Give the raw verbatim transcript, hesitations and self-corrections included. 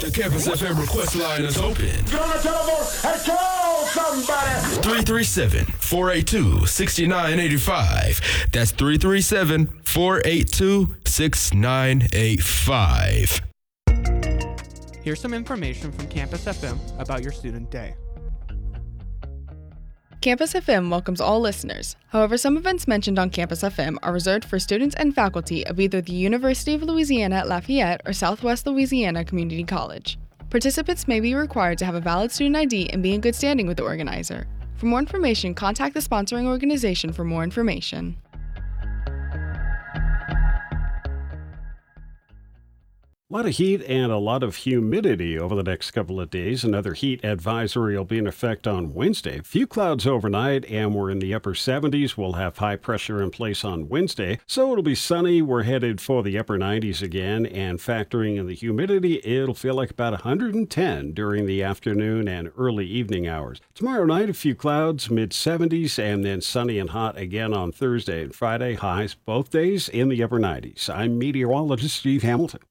The Campus F M request line is open. Get on the telephone and call somebody. three three seven, four eight two, six nine eight five. That's three three seven, four eight two, six nine eight five. Here's some information from Campus F M about your student day. Campus F M welcomes all listeners. However, some events mentioned on Campus F M are reserved for students and faculty of either the University of Louisiana at Lafayette or Southwest Louisiana Community College. Participants may be required to have a valid student I D and be in good standing with the organizer. For more information, contact the sponsoring organization for more information. A lot of heat and a lot of humidity over the next couple of days. Another heat advisory will be in effect on Wednesday. Few clouds overnight, and we're in the upper seventies. We'll have high pressure in place on Wednesday, so it'll be sunny. We're headed for the upper nineties again, and factoring in the humidity, it'll feel like about one hundred ten during the afternoon and early evening hours. Tomorrow night, a few clouds, mid seventies, and then sunny and hot again on Thursday and Friday. Highs both days in the upper nineties. I'm meteorologist Steve Hamilton.